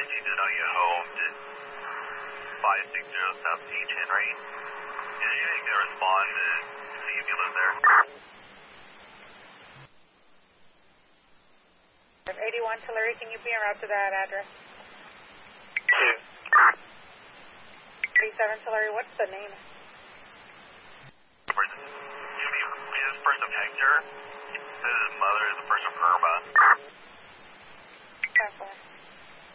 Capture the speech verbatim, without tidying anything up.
advise you to not get home to five six zero South H Henry. Yeah, you ain't gonna respond to see if you live there. eighty-one Tulare, can you be en route to that address? Two. thirty-seven Tulare, what's the name? Is this person Hector? His mother is the person Irma. ten four.